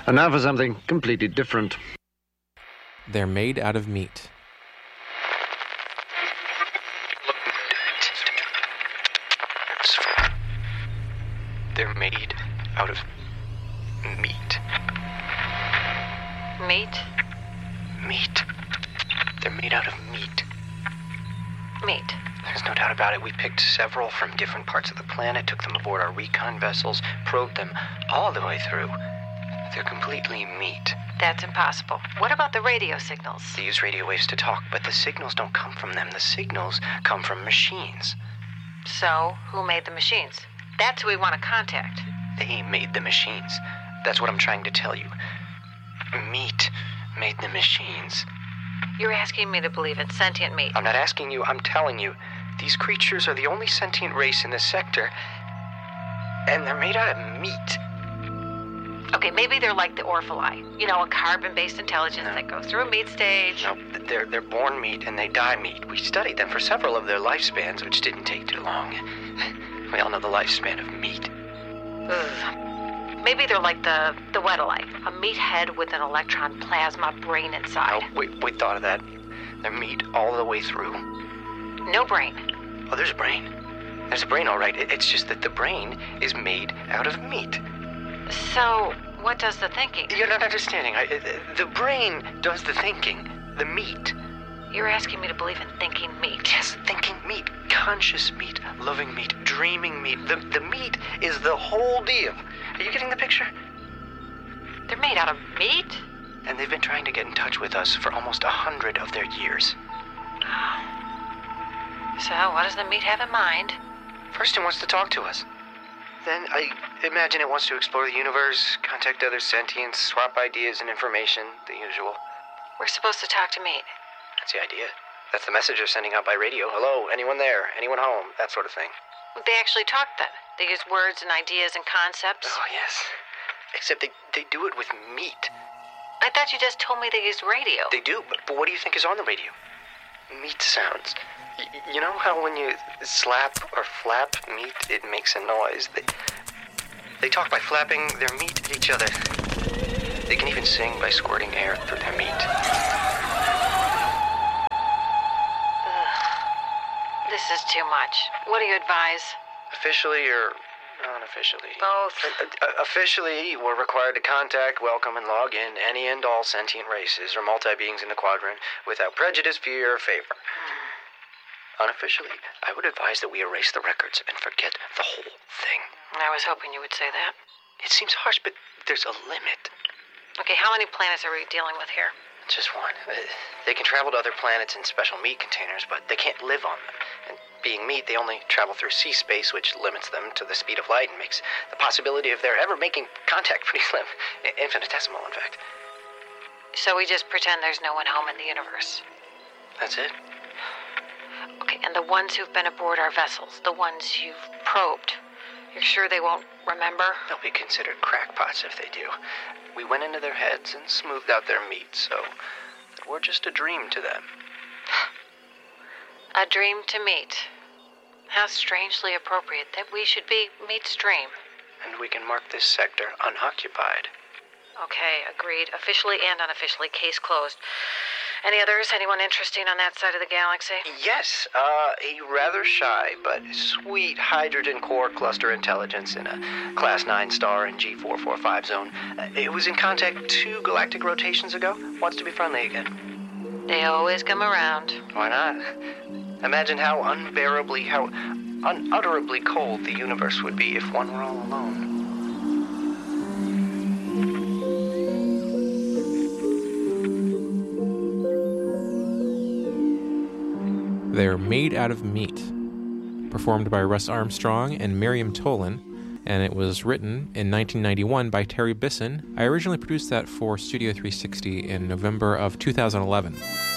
And now for something completely different. They're made out of meat. They're made out of meat. Meat? Meat. They're made out of meat. Meat. There's no doubt about it. We picked several from different parts of the planet, took them aboard our recon vessels, probed them all the way through. They're completely meat. That's impossible. What about the radio signals? They use radio waves to talk, but the signals don't come from them. The signals come from machines. So, who made the machines? That's who we want to contact. They made the machines. That's what I'm trying to tell you. Meat made the machines. You're asking me to believe in sentient meat. I'm not asking you, I'm telling you. These creatures are the only sentient race in this sector, and they're made out of meat. Okay, maybe they're like the Orphalai. You know, a carbon-based intelligence that goes through a meat stage. No, they're born meat and they die meat. We studied them for several of their lifespans, which didn't take too long. We all know the lifespan of meat. Ugh. Maybe they're like the Weddellite, a meathead with an electron plasma brain inside. Oh, we thought of that. They're meat all the way through. No brain. Oh, there's a brain. There's a brain, all right. It's just that the brain is made out of meat. So, what does the thinking? You're not understanding. The brain does the thinking. The meat. You're asking me to believe in thinking meat. Yes, thinking meat. Conscious meat. Loving meat. Dreaming meat. The meat is the whole deal. Are you getting the picture? They're made out of meat? And they've been trying to get in touch with us for almost 100 of their years. So, what does the meat have in mind? First, it wants to talk to us. Then, I imagine it wants to explore the universe, contact other sentients, swap ideas and information, the usual. We're supposed to talk to meat. That's the idea. That's the message they're sending out by radio. Hello, anyone there? Anyone home? That sort of thing. They actually talk then. They use words and ideas and concepts. Oh, yes. Except they do it with meat. I thought you just told me they use radio. They do, but what do you think is on the radio? Meat sounds. You know how when you slap or flap meat, it makes a noise? They talk by flapping their meat at each other. They can even sing by squirting air through their meat. This is too much. What do you advise? Officially or unofficially? Both. Officially, we're required to contact, welcome, and log in any and all sentient races or multi-beings in the quadrant without prejudice, fear, or favor. Unofficially, I would advise that we erase the records and forget the whole thing. I was hoping you would say that. It seems harsh, but there's a limit. Okay, how many planets are we dealing with here? Just one. They can travel to other planets in special meat containers, but they can't live on them. And being meat, they only travel through sea space, which limits them to the speed of light and makes the possibility of their ever making contact pretty slim. Infinitesimal, in fact. So we just pretend there's no one home in the universe? That's it. Okay, and the ones who've been aboard our vessels, the ones you've probed, you're sure they won't remember? They'll be considered crackpots if they do. We went into their heads and smoothed out their meat, so that we're just a dream to them. A dream to meat. How strangely appropriate that we should be meat's dream. And we can mark this sector unoccupied. Okay, agreed. Officially and unofficially, case closed. Any others? Anyone interesting on that side of the galaxy? Yes, a rather shy but sweet hydrogen core cluster intelligence in a Class 9 star in G445 zone. It was in contact 2 galactic rotations ago. Wants to be friendly again. They always come around. Why not? Imagine how unutterably cold the universe would be if one were all alone. They're Made Out of Meat, performed by Russ Armstrong and Miriam Tolan, and it was written in 1991 by Terry Bisson. I originally produced that for Studio 360 in November of 2011.